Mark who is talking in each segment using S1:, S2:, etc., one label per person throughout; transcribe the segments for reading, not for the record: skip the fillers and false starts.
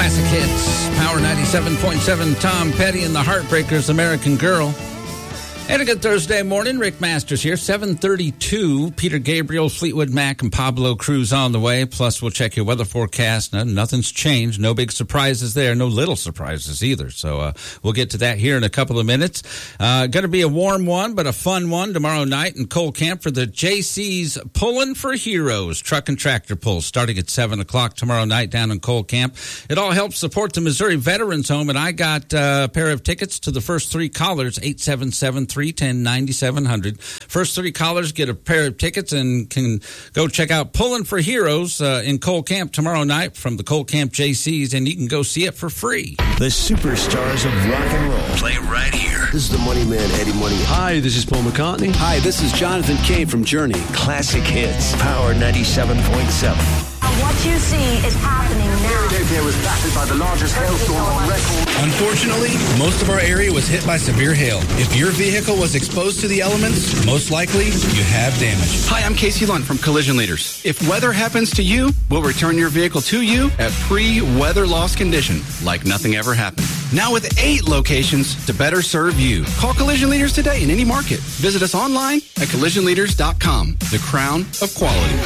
S1: Classic hits. Power 97.7, Tom Petty and the Heartbreakers, American Girl. And a good Thursday morning. Rick Masters here, 7:32. Peter Gabriel, Fleetwood Mac, and Pablo Cruz on the way. Plus, we'll check your weather forecast. Nothing's changed. No big surprises there. No little surprises either. So we'll get to that here in a couple of minutes. Going to be a warm one, but a fun one tomorrow night in Cole Camp for the JC's Pullin' for Heroes Truck and Tractor Pull, starting at 7 o'clock tomorrow night down in Cole Camp. It all helps support the Missouri Veterans Home, and I got a pair of tickets to the first three callers, 877-310-9700. First three callers get a pair of tickets and can go check out Pullin' for Heroes in Cole Camp tomorrow night from the Cole Camp JCs, and you can go see it for free.
S2: The superstars of rock and roll play right here. This is the Money Man, Eddie Money.
S3: Hi, this is Paul McCartney.
S4: Hi, this is Jonathan Cain from Journey.
S2: Classic hits, Power 97.7.
S5: What you see is happening now.
S6: Tokyo was battered by the largest hailstorm on record.
S7: Unfortunately, most of our area was hit by severe hail. If your vehicle was exposed to the elements, most likely you have damage.
S4: Hi, I'm Casey Lund from Collision Leaders. If weather happens to you, we'll return your vehicle to you at pre-weather loss condition, like nothing ever happened. Now with 8 locations to better serve you. Call Collision Leaders today in any market. Visit us online at collisionleaders.com. The crown of quality.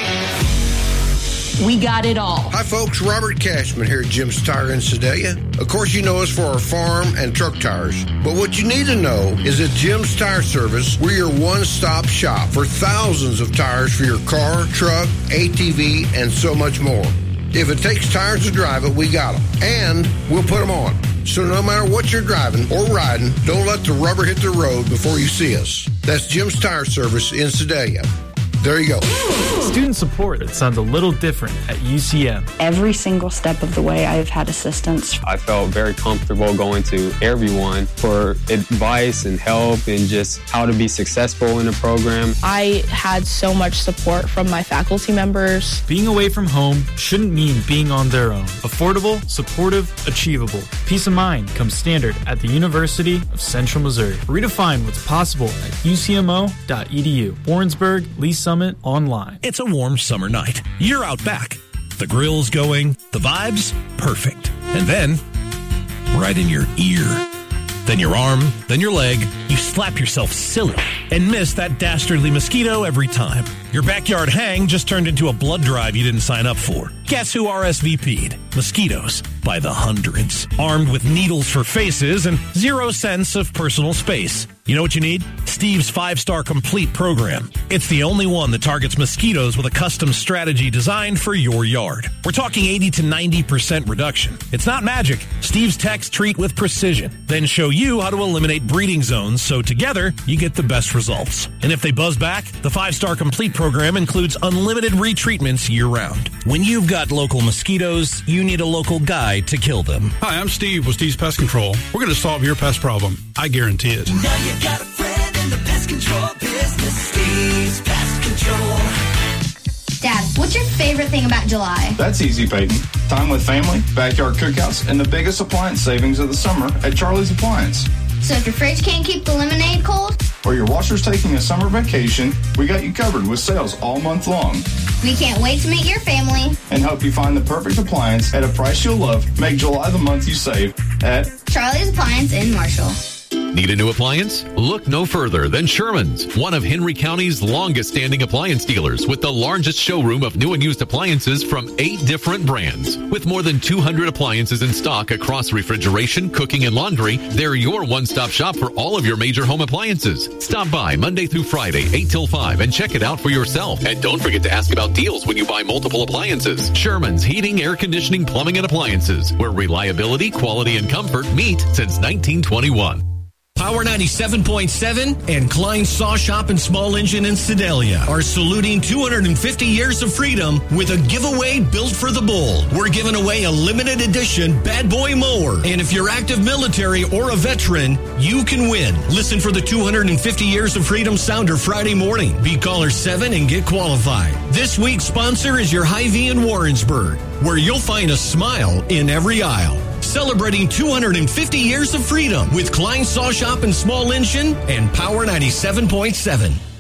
S5: We got it all.
S8: Hi, folks. Robert Cashman here at Jim's Tire in Sedalia. Of course, you know us for our farm and truck tires. But what you need to know is that Jim's Tire Service, we're your one-stop shop for thousands of tires for your car, truck, ATV, and so much more. If it takes tires to drive it, we got them. And we'll put them on. So no matter what you're driving or riding, don't let the rubber hit the road before you see us. That's Jim's Tire Service in Sedalia. There you go.
S9: Student support, it sounds a little different at UCM.
S10: Every single step of the way, I've had assistance.
S11: I felt very comfortable going to everyone for advice and help and just how to be successful in the program.
S12: I had so much support from my faculty members.
S9: Being away from home shouldn't mean being on their own. Affordable, supportive, achievable. Peace of mind comes standard at the University of Central Missouri. Redefine what's possible at ucmo.edu. Warrensburg, Lee Summit, online.
S13: It's a warm summer night. You're out back. The grill's going, the vibe's perfect. And then, right in your ear, then your arm, then your leg, you slap yourself silly and miss that dastardly mosquito every time. Your backyard hang just turned into a blood drive you didn't sign up for. Guess who RSVP'd? Mosquitoes by the hundreds. Armed with needles for faces and 0 sense of personal space. You know what you need? Steve's 5-star complete program. It's the only one that targets mosquitoes with a custom strategy designed for your yard. We're talking 80 to 90% reduction. It's not magic. Steve's techs treat with precision, then show you how to eliminate breeding zones so together you get the best results. And if they buzz back, the 5-star complete program includes unlimited retreatments year-round. When you've got local mosquitoes, you need a local guy to kill them.
S14: Hi, I'm Steve with Steve's Pest Control. We're going to solve your pest problem. I guarantee it.
S15: Now you got a friend in the pest control business. Steve's Pest Control.
S16: Dad, what's your favorite thing about July?
S17: That's easy, Peyton. Time with family, backyard cookouts, and the biggest appliance savings of the summer at Charlie's Appliance.
S16: So if your fridge can't keep the lemonade cold,
S17: or your washer's taking a summer vacation, we got you covered with sales all month long.
S16: We can't wait to meet your family
S17: and help you find the perfect appliance at a price you'll love. Make July the month you save at
S16: Charlie's Appliance in Marshall.
S18: Need a new appliance? Look no further than Sherman's, one of Henry County's longest-standing appliance dealers with the largest showroom of new and used appliances from 8 different brands. With more than 200 appliances in stock across refrigeration, cooking, and laundry, they're your one-stop shop for all of your major home appliances. Stop by Monday through Friday, 8 till 5, and check it out for yourself. And don't forget to ask about deals when you buy multiple appliances. Sherman's Heating, Air Conditioning, Plumbing, and Appliances, where reliability, quality, and comfort meet since 1921.
S19: Power 97.7 and Klein Saw Shop and Small Engine in Sedalia are saluting 250 years of freedom with a giveaway built for the bull. We're giving away a limited edition Bad Boy mower. And if you're active military or a veteran, you can win. Listen for the 250 Years of Freedom Sounder Friday morning. Be caller 7 and get qualified. This week's sponsor is your Hy-Vee in Warrensburg, where you'll find a smile in every aisle. Celebrating 250 years of freedom with Klein Saw Shop and Small Engine and Power 97.7.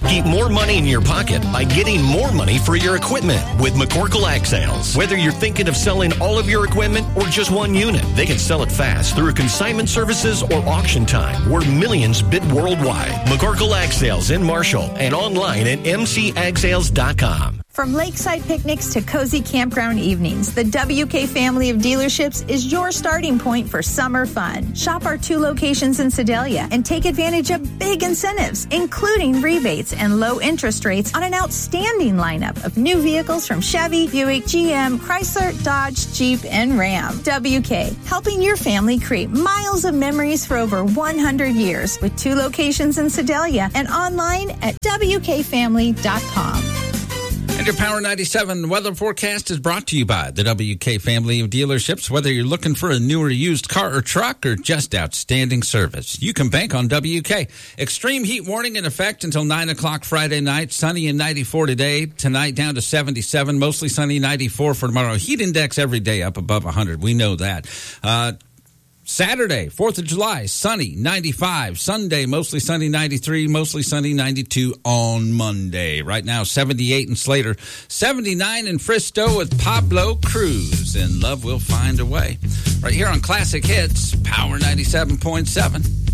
S19: Keep more money in your pocket by getting more money for your equipment with McCorkle Ag Sales. Whether you're thinking of selling all of your equipment or just one unit, they can sell it fast through consignment services or auction time, where millions bid worldwide. McCorkle Ag Sales in Marshall and online at mcagsales.com.
S3: From lakeside picnics to cozy campground evenings, the WK family of dealerships is your starting point for summer fun. Shop our 2 locations in Sedalia and take advantage of big incentives, including rebates and low interest rates on an outstanding lineup of new vehicles from Chevy, Buick, GM, Chrysler, Dodge, Jeep, and Ram. WK, helping your family create miles of memories for over 100 years with 2 locations in Sedalia and online at WKFamily.com.
S1: And your Power 97 weather forecast is brought to you by the WK family of dealerships. Whether you're looking for a newer used car or truck or just outstanding service, you can bank on WK. Extreme heat warning in effect until 9 o'clock Friday night. Sunny and 94 today. Tonight down to 77. Mostly sunny, 94 for tomorrow. Heat index every day up above 100. We know that. Saturday, 4th of July, sunny, 95. Sunday, mostly sunny, 93. Mostly sunny, 92 on Monday. Right now, 78 in Slater. 79 in Fristo with Pablo Cruz. And Love Will Find a Way. Right here on Classic Hits, Power 97.7.